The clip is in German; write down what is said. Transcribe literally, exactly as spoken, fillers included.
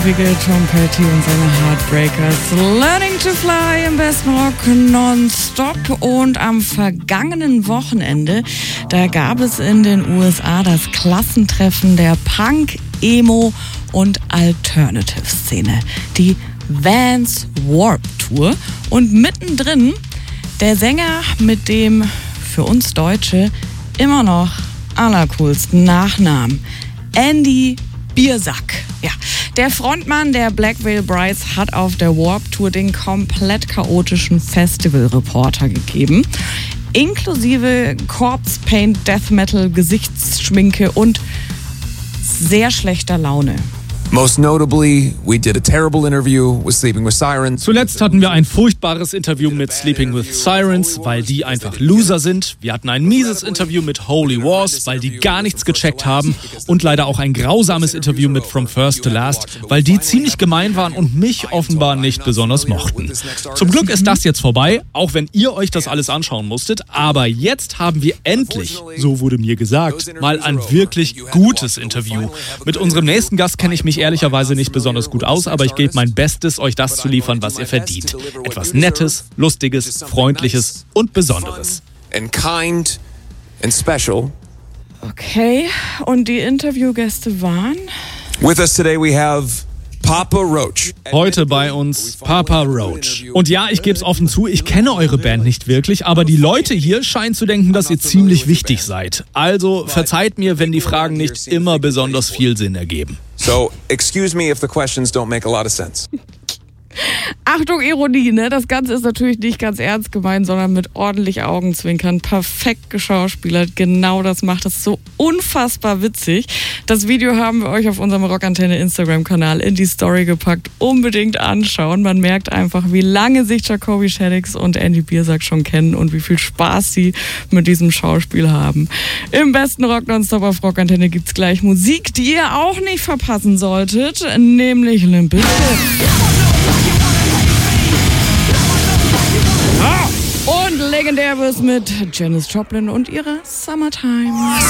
entwickelt, Tom Petty und seine Heartbreakers. Learning to Fly im besten Rock nonstop. Und am vergangenen Wochenende, da gab es in den U S A das Klassentreffen der Punk, Emo und Alternative-Szene, die Vans Warped Tour. Und mittendrin der Sänger mit dem für uns Deutsche immer noch allercoolsten Nachnamen, Andy Biersack. Ja, der Frontmann der Black Veil Brides hat auf der Warped Tour den komplett chaotischen Festival-Reporter gegeben, inklusive Corpse Paint, Death Metal, Gesichtsschminke und sehr schlechter Laune. Most notably, we did a terrible interview with Sleeping with Sirens. Zuletzt hatten wir ein furchtbares Interview mit Sleeping with Sirens, weil die einfach Loser sind. Wir hatten ein mieses Interview mit Holy Wars, weil die gar nichts gecheckt haben. Und leider auch ein grausames Interview mit From First to Last, weil die ziemlich gemein waren und mich offenbar nicht besonders mochten. Zum Glück ist das jetzt vorbei, auch wenn ihr euch das alles anschauen musstet. Aber jetzt haben wir endlich, so wurde mir gesagt, mal ein wirklich gutes Interview. Mit unserem nächsten Gast kenne ich mich ehrlicherweise nicht besonders gut aus, aber ich gebe mein Bestes, euch das zu liefern, was ihr verdient. Etwas Nettes, Lustiges, Freundliches und Besonderes. And kind and special. Okay, und die Interviewgäste waren? With us today we have Papa Roach. Heute bei uns Papa Roach. Und ja, ich gebe es offen zu, ich kenne eure Band nicht wirklich, aber die Leute hier scheinen zu denken, dass ihr ziemlich wichtig seid. Also verzeiht mir, wenn die Fragen nicht immer besonders viel Sinn ergeben. So, excuse me if the questions don't make a lot of sense. Achtung, Ironie, ne? Das Ganze ist natürlich nicht ganz ernst gemeint, sondern mit ordentlich Augenzwinkern. Perfekt geschauspielert. Genau das macht es so unfassbar witzig. Das Video haben wir euch auf unserem Rockantenne Instagram-Kanal in die Story gepackt. Unbedingt anschauen. Man merkt einfach, wie lange sich Jacoby Shaddix und Andy Biersack schon kennen und wie viel Spaß sie mit diesem Schauspiel haben. Im besten Rock Nonstop auf Rockantenne gibt's gleich Musik, die ihr auch nicht verpassen solltet, nämlich Limp Bizkit. Und legendär wird's mit Janis Joplin und ihrer Summertime.